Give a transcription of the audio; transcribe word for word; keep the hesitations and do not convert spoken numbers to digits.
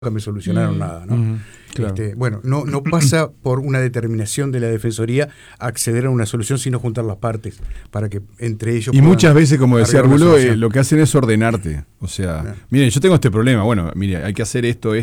me solucionaron mm. nada, ¿no? Mm, claro. Este, bueno, no, no pasa por una determinación de la Defensoría acceder a una solución, sino juntar las partes para que entre ellos. Y muchas veces, como decía Arbulo, eh, lo que hacen es ordenarte. O sea, claro. Miren, yo tengo este problema, bueno, mire, hay que hacer esto, esto.